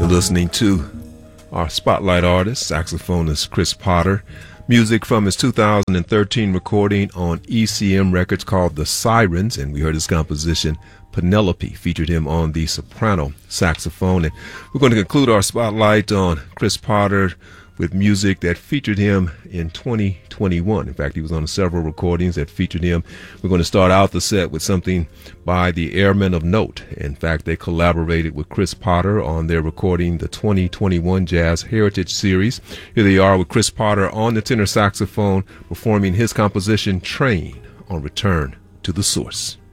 Listening to our spotlight artist, saxophonist Chris Potter. Music from his 2013 recording on ECM Records called The Sirens, and we heard his composition Penelope, featured him on the soprano saxophone. And we're going to conclude our spotlight on Chris Potter with music that featured him in 2021. In fact, he was on several recordings that featured him. We're going to start out the set with something by the Airmen of Note. In fact, they collaborated with Chris Potter on their recording, the 2021 Jazz Heritage Series. Here they are with Chris Potter on the tenor saxophone performing his composition Train on Return to the Source.